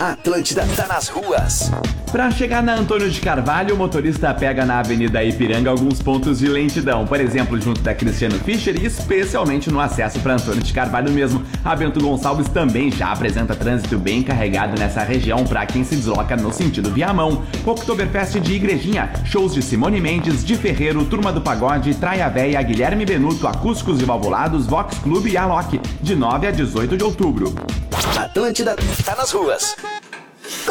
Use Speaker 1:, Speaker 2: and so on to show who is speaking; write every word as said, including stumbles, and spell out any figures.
Speaker 1: Atlântida tá nas ruas.
Speaker 2: Para chegar na Antônio de Carvalho, o motorista pega na Avenida Ipiranga alguns pontos de lentidão. Por exemplo, junto da Cristiano Fischer e especialmente no acesso para Antônio de Carvalho mesmo. A Bento Gonçalves também já apresenta trânsito bem carregado nessa região para quem se desloca no sentido Viamão. Oktoberfest de Igrejinha, shows de Simone Mendes, de Ferreiro, Turma do Pagode, Traia Véia, Guilherme Benuto, Acústicos e Valvulados, Vox Clube e Alok, de nove a dezoito de outubro.
Speaker 1: Atlântida tá nas ruas.